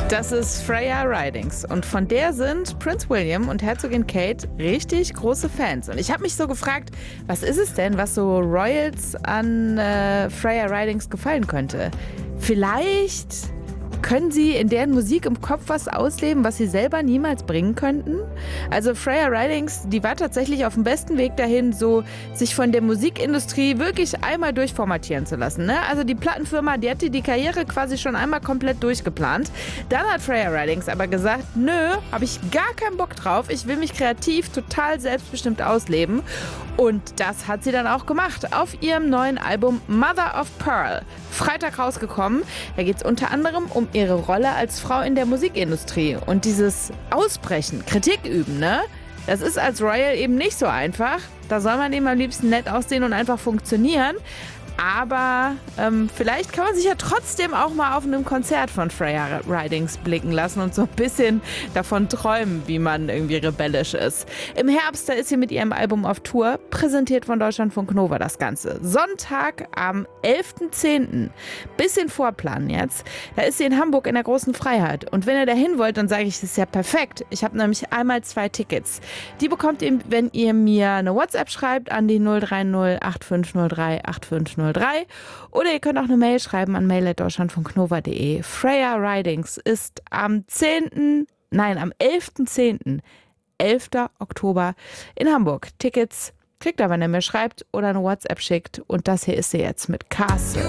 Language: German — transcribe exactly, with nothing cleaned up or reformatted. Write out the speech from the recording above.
Das ist Freya Ridings und von der sind Prince William und Herzogin Kate richtig große Fans. Und ich habe mich so gefragt, was ist es denn, was so Royals an äh, Freya Ridings gefallen könnte? Vielleicht können sie in deren Musik im Kopf was ausleben, was sie selber niemals bringen könnten? Also Freya Ridings, die war tatsächlich auf dem besten Weg dahin, so sich von der Musikindustrie wirklich einmal durchformatieren zu lassen. Ne? Also die Plattenfirma, die hatte die Karriere quasi schon einmal komplett durchgeplant. Dann hat Freya Ridings aber gesagt, nö, habe ich gar keinen Bock drauf. Ich will mich kreativ total selbstbestimmt ausleben. Und das hat sie dann auch gemacht auf ihrem neuen Album Mother of Pearl. Freitag rausgekommen. Da geht es unter anderem um ihre Rolle als Frau in der Musikindustrie. Und dieses Ausbrechen, Kritik üben, ne? Das ist als Royal eben nicht so einfach. Da soll man eben am liebsten nett aussehen und einfach funktionieren. Aber ähm, vielleicht kann man sich ja trotzdem auch mal auf einem Konzert von Freya Ridings blicken lassen und so ein bisschen davon träumen, wie man irgendwie rebellisch ist. Im Herbst, da ist sie mit ihrem Album auf Tour, präsentiert von Deutschlandfunk Nova das Ganze. Sonntag am elften zehnten Bisschen vorplanen jetzt. Da ist sie in Hamburg in der großen Freiheit. Und wenn ihr da hin wollt, dann sage ich, das ist ja perfekt. Ich habe nämlich einmal zwei Tickets. Die bekommt ihr, wenn ihr mir eine WhatsApp schreibt an die null drei null acht fünf null drei acht fünf null drei. Oder ihr könnt auch eine Mail schreiben an mail at deutschlandfunknova punkt de. Freya Ridings ist am zehnten Nein, am elften zehnten elften Oktober in Hamburg. Tickets kriegt ihr, wenn ihr mir schreibt oder eine WhatsApp schickt. Und das hier ist sie jetzt mit Castle.